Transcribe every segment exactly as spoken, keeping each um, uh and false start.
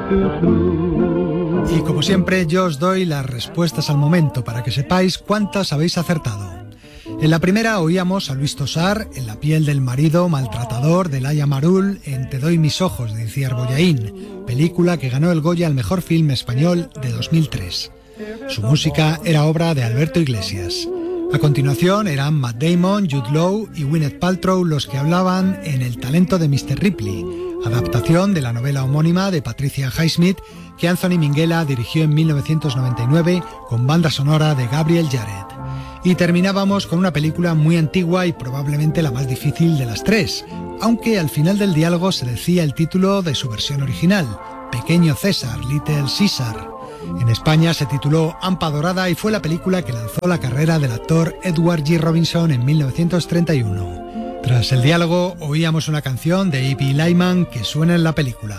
Y como siempre, yo os doy las respuestas al momento para que sepáis cuántas habéis acertado. En la primera oíamos a Luis Tosar en La piel del marido maltratador de Laia Marul en Te doy mis ojos de Iciar Bollaín, película que ganó el Goya al mejor film español de dos mil tres. Su música era obra de Alberto Iglesias. A continuación eran Matt Damon, Jude Law y Gwyneth Paltrow los que hablaban en El talento de mister Ripley, adaptación de la novela homónima de Patricia Highsmith que Anthony Minghella dirigió en mil novecientos noventa y nueve con banda sonora de Gabriel Yared. Y terminábamos con una película muy antigua y probablemente la más difícil de las tres, aunque al final del diálogo se decía el título de su versión original, Pequeño César, Little Caesar. En España se tituló Hampa Dorada y fue la película que lanzó la carrera del actor Edward G. Robinson en mil novecientos treinta y uno. Tras el diálogo oíamos una canción de E B Lyman que suena en la película.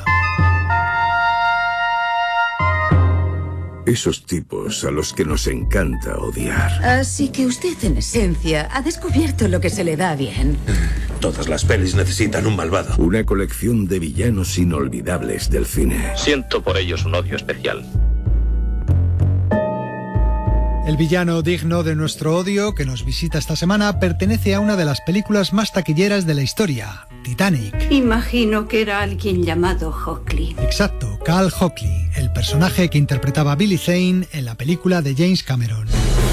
Esos tipos a los que nos encanta odiar. Así que usted, en esencia, ha descubierto lo que se le da bien. Todas las pelis necesitan un malvado. Una colección de villanos inolvidables del cine. Siento por ellos un odio especial. El villano digno de nuestro odio que nos visita esta semana pertenece a una de las películas más taquilleras de la historia, Titanic. Imagino que era alguien llamado Hockley. Exacto, Cal Hockley, el personaje que interpretaba Billy Zane en la película de James Cameron.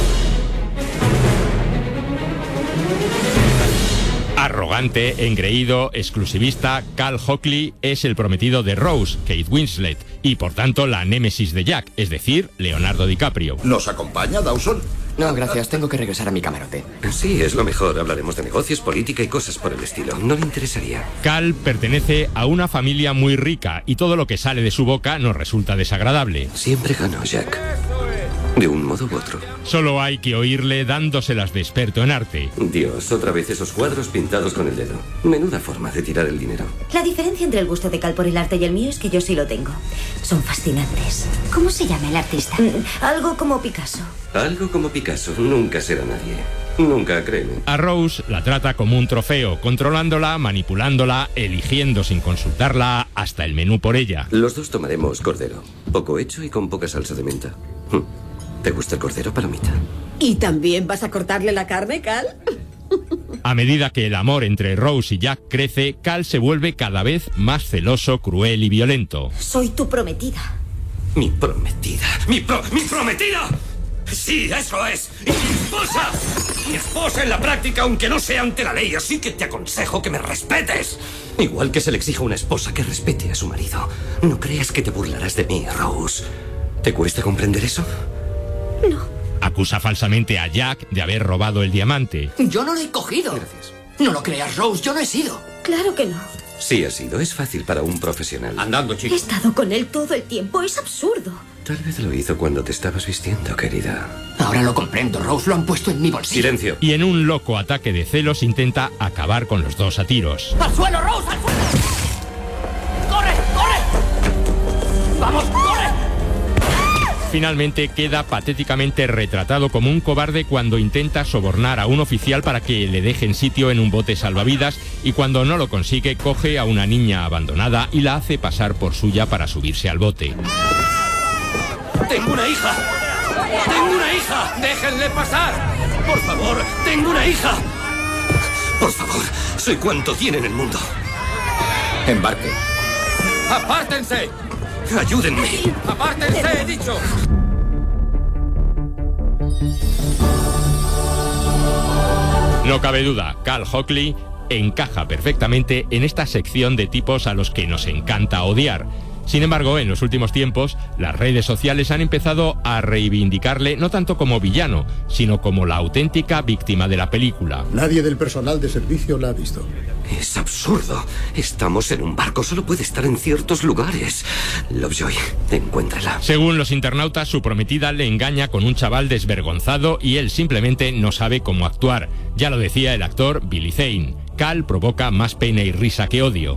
Arrogante, engreído, exclusivista, Cal Hockley es el prometido de Rose, Kate Winslet, y por tanto la némesis de Jack, es decir, Leonardo DiCaprio. ¿Nos acompaña, Dawson? No, gracias, tengo que regresar a mi camarote. Sí, es lo mejor. Hablaremos de negocios, política y cosas por el estilo. No le interesaría. Cal pertenece a una familia muy rica y todo lo que sale de su boca nos resulta desagradable. Siempre ganó Jack. De un modo u otro. Solo hay que oírle dándoselas de experto en arte. Dios, otra vez esos cuadros pintados con el dedo. Menuda forma de tirar el dinero. La diferencia entre el gusto de Cal por el arte y el mío es que yo sí lo tengo. Son fascinantes. ¿Cómo se llama el artista? Mm, algo como Picasso. Algo como Picasso. Nunca será nadie. Nunca, créeme. A Rose la trata como un trofeo, controlándola, manipulándola, eligiendo sin consultarla hasta el menú por ella. Los dos tomaremos cordero. Poco hecho y con poca salsa de menta. ¿Te gusta el cordero, palomita? ¿Y también vas a cortarle la carne, Cal? A medida que el amor entre Rose y Jack crece, Cal se vuelve cada vez más celoso, cruel y violento. Soy tu prometida. ¿Mi prometida? ¿Mi, pro ¿Mi prometida? Sí, eso es. ¡Y mi esposa! Mi esposa en la práctica, aunque no sea ante la ley, así que te aconsejo que me respetes. Igual que se le exige a una esposa que respete a su marido. No creas que te burlarás de mí, Rose. ¿Te cuesta comprender eso? No. Acusa falsamente a Jack de haber robado el diamante. Yo no lo he cogido. Gracias. No lo creas, Rose, yo no he sido. Claro que no. Sí ha sido, es fácil para un profesional. Andando, He chico. estado con él todo el tiempo, es absurdo. Tal vez lo hizo cuando te estabas vistiendo, querida. Ahora lo comprendo, Rose, lo han puesto en mi bolsillo. Silencio. Y en un loco ataque de celos intenta acabar con los dos a tiros. ¡Al suelo, Rose, al suelo! ¡Corre, corre! ¡Vamos, corre! Finalmente queda patéticamente retratado como un cobarde cuando intenta sobornar a un oficial para que le dejen sitio en un bote salvavidas y cuando no lo consigue coge a una niña abandonada y la hace pasar por suya para subirse al bote. ¡Tengo una hija! ¡Tengo una hija! ¡Déjenle pasar! ¡Por favor! ¡Tengo una hija! Por favor, soy cuanto tiene en el mundo. Embarque. ¡Apártense! ¡Ayúdenme! ¡Apártense, he dicho! No cabe duda, Cal Hockley encaja perfectamente en esta sección de tipos a los que nos encanta odiar. Sin embargo, en los últimos tiempos, las redes sociales han empezado a reivindicarle no tanto como villano, sino como la auténtica víctima de la película. Nadie del personal de servicio la ha visto. Es absurdo. Estamos en un barco, solo puede estar en ciertos lugares. Lovejoy, encuéntrala. Según los internautas, su prometida le engaña con un chaval desvergonzado y él simplemente no sabe cómo actuar. Ya lo decía el actor Billy Zane. Cal provoca más pena y risa que odio.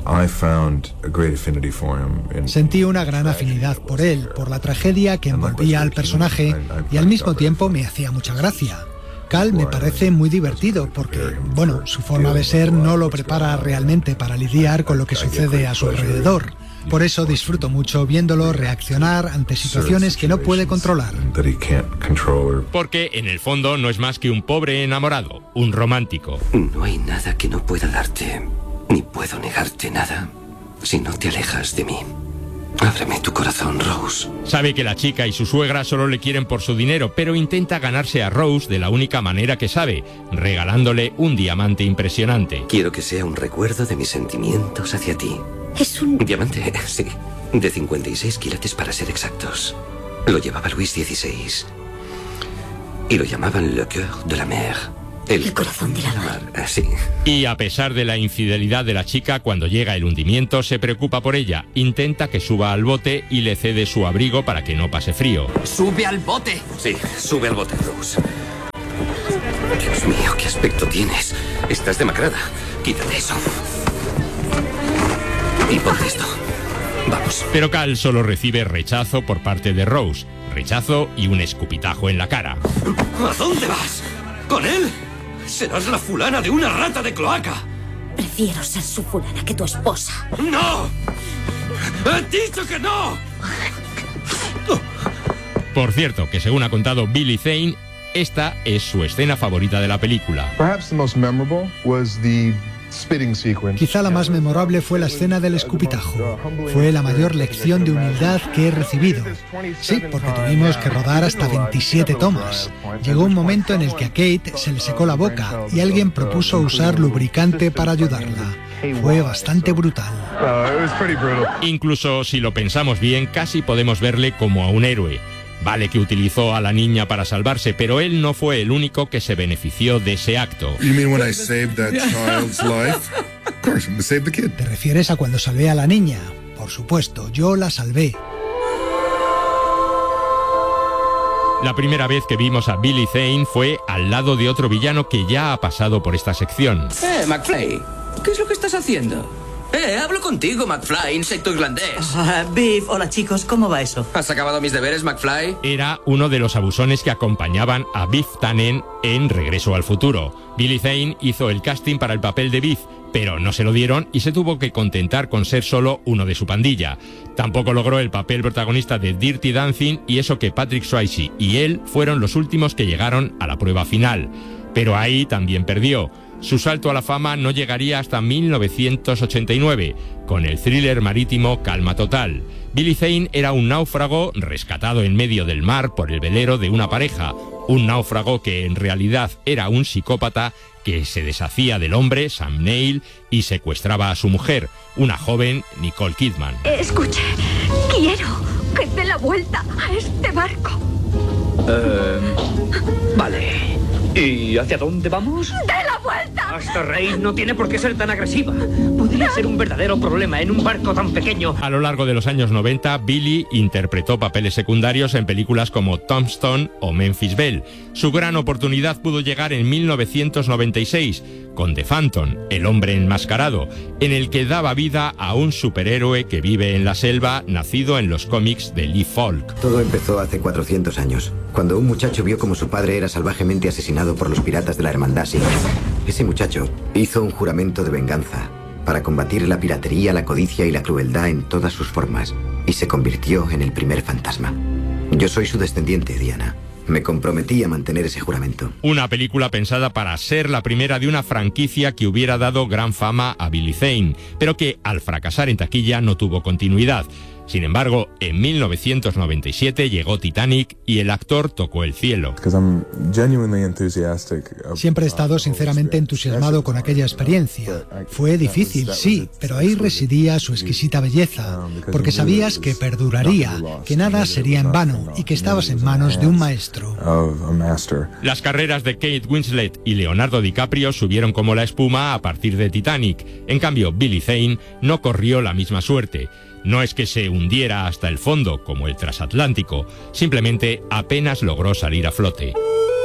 Sentí una gran afinidad por él, por la tragedia que envolvía al personaje y al mismo tiempo me hacía mucha gracia. Cal me parece muy divertido porque, bueno, su forma de ser no lo prepara realmente para lidiar con lo que sucede a su alrededor. Por eso disfruto mucho viéndolo reaccionar ante situaciones que no puede controlar. Porque en el fondo no es más que un pobre enamorado, un romántico. No hay nada que no pueda darte, ni puedo negarte nada, si no te alejas de mí. Ábreme tu corazón, Rose. Sabe que la chica y su suegra solo le quieren por su dinero, pero intenta ganarse a Rose de la única manera que sabe, regalándole un diamante impresionante. Quiero que sea un recuerdo de mis sentimientos hacia ti. Es un... Diamante, sí, de cincuenta y seis quilates para ser exactos. Lo llevaba Luis dieciséis. Y lo llamaban Le Cœur de la Mer. El, el corazón de la mar. Sí. Y a pesar de la infidelidad de la chica, cuando llega el hundimiento, se preocupa por ella. Intenta que suba al bote y le cede su abrigo para que no pase frío. ¡Sube al bote! Sí, sube al bote, Rose. Dios mío, qué aspecto tienes. Estás demacrada. Quítate eso. Y ponte esto. Vamos. Pero Cal solo recibe rechazo por parte de Rose. Rechazo y un escupitajo en la cara. ¿A dónde vas? ¿Con él? Serás la fulana de una rata de cloaca. Prefiero ser su fulana que tu esposa. ¡No! ¡He dicho que no! Por cierto, que según ha contado Billy Zane, esta es su escena favorita de la película. Quizá la más memorable fue la escena del escupitajo. Fue la mayor lección de humildad que he recibido. Sí, porque tuvimos que rodar hasta veintisiete tomas. Llegó un momento en el que a Kate se le secó la boca y alguien propuso usar lubricante para ayudarla. Fue bastante brutal. Incluso si lo pensamos bien, casi podemos verle como a un héroe. Vale que utilizó a la niña para salvarse, pero él no fue el único que se benefició de ese acto. ¿Te refieres a cuando salvé a la niña? Por supuesto, yo la salvé. La primera vez que vimos a Billy Zane fue al lado de otro villano que ya ha pasado por esta sección. Eh, McFly, ¿qué es lo que estás haciendo? Eh, hablo contigo, McFly, insecto irlandés. Uh, Biff, hola chicos, ¿cómo va eso? ¿Has acabado mis deberes, McFly? Era uno de los abusones que acompañaban a Biff Tannen en Regreso al Futuro. Billy Zane hizo el casting para el papel de Biff, pero no se lo dieron y se tuvo que contentar con ser solo uno de su pandilla. Tampoco logró el papel protagonista de Dirty Dancing, y eso que Patrick Swayze y él fueron los últimos que llegaron a la prueba final. Pero ahí también perdió. Su salto a la fama no llegaría hasta mil novecientos ochenta y nueve, con el thriller marítimo Calma Total. Billy Zane era un náufrago rescatado en medio del mar por el velero de una pareja, un náufrago que en realidad era un psicópata que se deshacía del hombre, Sam Neill, y secuestraba a su mujer, una joven Nicole Kidman. Escuche, quiero que dé la vuelta a este barco. Eh, vale. ¿Y hacia dónde vamos? ¡De la vuelta! Hasta Rey no tiene por qué ser tan agresiva. Podría ser un verdadero problema en un barco tan pequeño. A lo largo de los años noventa, Billy interpretó papeles secundarios en películas como Tombstone o Memphis Belle. Su gran oportunidad pudo llegar en mil novecientos noventa y seis, con The Phantom, el hombre enmascarado, en el que daba vida a un superhéroe que vive en la selva, nacido en los cómics de Lee Falk. Todo empezó hace cuatrocientos años, cuando un muchacho vio como su padre era salvajemente asesinado por los piratas de la Hermandad Sin. Ese muchacho hizo un juramento de venganza para combatir la piratería, la codicia y la crueldad en todas sus formas, y se convirtió en el primer fantasma. Yo soy su descendiente, Diana. Me comprometí a mantener ese juramento. Una película pensada para ser la primera de una franquicia que hubiera dado gran fama a Billy Zane, pero que al fracasar en taquilla no tuvo continuidad. Sin embargo, en mil novecientos noventa y siete llegó Titanic y el actor tocó el cielo. Siempre he estado sinceramente entusiasmado con aquella experiencia. Fue difícil, sí, pero ahí residía su exquisita belleza, porque sabías que perduraría, que nada sería en vano y que estabas en manos de un maestro. Las carreras de Kate Winslet y Leonardo DiCaprio subieron como la espuma a partir de Titanic. En cambio, Billy Zane no corrió la misma suerte. No es que se hundiera hasta el fondo, como el transatlántico, simplemente apenas logró salir a flote.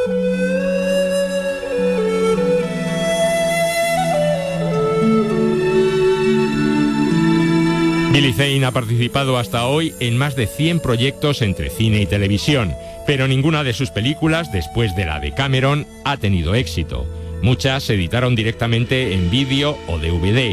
Billy Zane ha participado hasta hoy en más de cien proyectos entre cine y televisión, pero ninguna de sus películas, después de la de Cameron, ha tenido éxito. Muchas se editaron directamente en vídeo o D V D.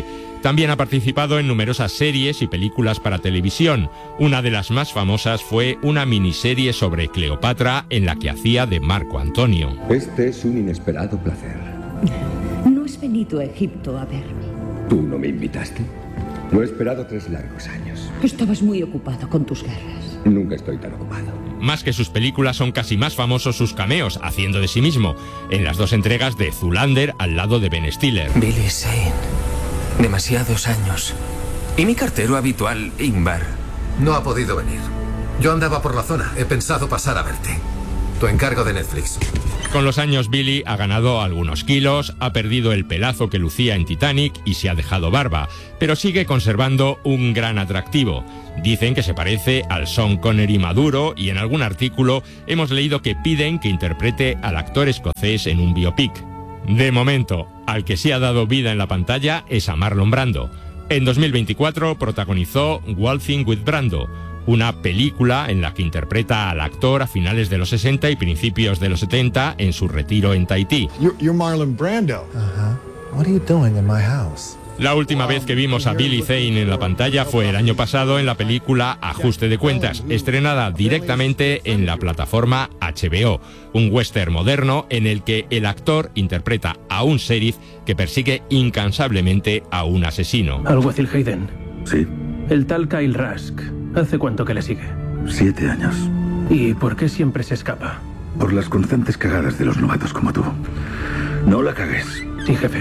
También ha participado en numerosas series y películas para televisión. Una de las más famosas fue una miniserie sobre Cleopatra en la que hacía de Marco Antonio. Este es un inesperado placer. No has venido a Egipto a verme. ¿Tú no me invitaste? Lo he esperado tres largos años. Estabas muy ocupado con tus guerras. Nunca estoy tan ocupado. Más que sus películas, son casi más famosos sus cameos, haciendo de sí mismo, en las dos entregas de Zoolander al lado de Ben Stiller. Billy Zane. Demasiados años. ¿Y mi cartero habitual, Ingvar? No ha podido venir. Yo andaba por la zona. He pensado pasar a verte. Tu encargo de Netflix. Con los años, Billy ha ganado algunos kilos, ha perdido el pelazo que lucía en Titanic y se ha dejado barba, pero sigue conservando un gran atractivo. Dicen que se parece al Sean Connery maduro y en algún artículo hemos leído que piden que interprete al actor escocés en un biopic. De momento, al que sí ha dado vida en la pantalla es a Marlon Brando. En dos mil veinticuatro protagonizó Waltzing with Brando, una película en la que interpreta al actor a finales de los sesenta y principios de los setenta en su retiro en Tahití. You're, you're Marlon Brando. Uh-huh. What are you doing in my house? La última vez que vimos a Billy Zane en la pantalla fue el año pasado en la película Ajuste de Cuentas, estrenada directamente en la plataforma H B O, un western moderno en el que el actor interpreta a un sheriff que persigue incansablemente a un asesino. Alguacil Hayden. Sí. El tal Kyle Rask, ¿hace cuánto que le sigue? Siete años. ¿Y por qué siempre se escapa? Por las constantes cagadas de los novatos como tú. No la cagues. Sí, jefe.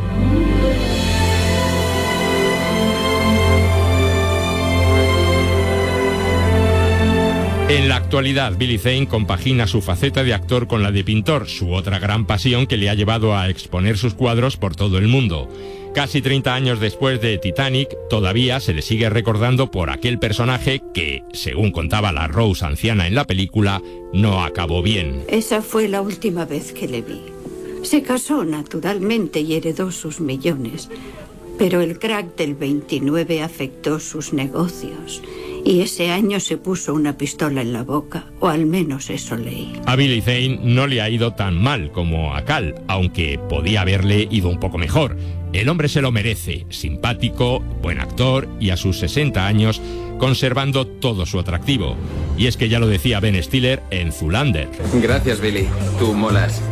En la actualidad, Billy Zane compagina su faceta de actor con la de pintor, su otra gran pasión que le ha llevado a exponer sus cuadros por todo el mundo. Casi treinta años después de Titanic, todavía se le sigue recordando por aquel personaje que, según contaba la Rose anciana en la película, no acabó bien. Esa fue la última vez que le vi. Se casó naturalmente y heredó sus millones, pero el crack del veintinueve afectó sus negocios. Y ese año se puso una pistola en la boca, o al menos eso leí. A Billy Zane no le ha ido tan mal como a Cal, aunque podía haberle ido un poco mejor. El hombre se lo merece, simpático, buen actor y a sus sesenta años conservando todo su atractivo. Y es que ya lo decía Ben Stiller en Zoolander. Gracias, Billy. Tú molas.